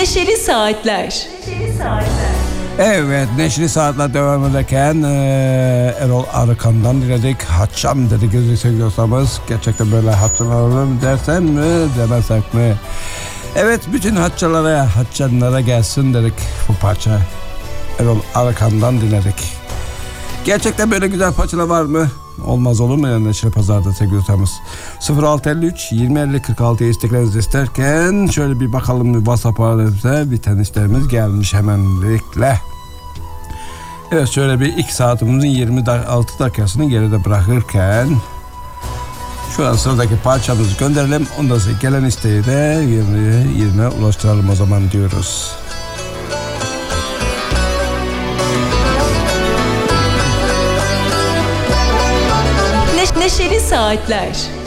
Neşeli Saatler. Evet, Neşeli Saatler devam ederken Erol Arıkan'dan dinledik. Haçam dedi gözü seviyorsanız. Gerçekten böyle hatırlanalım dersen mi demesek mi? Evet, bütün haçcanlara gelsin dedik bu parça. Erol Arıkan'dan dinledik. Gerçekten böyle güzel parçalar var mı? Olmaz olur mu yani Neşeli Pazar'da sevgili dostlarımız? 0653 2050 46'ya isteklerinizi isterken şöyle bir bakalım WhatsApp ailemize bir tane isterimiz gelmiş hemenlikle. Evet, şöyle bir ilk saatimizin 26 dakikasını geride bırakırken şu an sıradaki parçamızı gönderelim. Ondan sonra gelen isteği de yerine ulaştıralım o zaman diyoruz. Neşeli Saatler.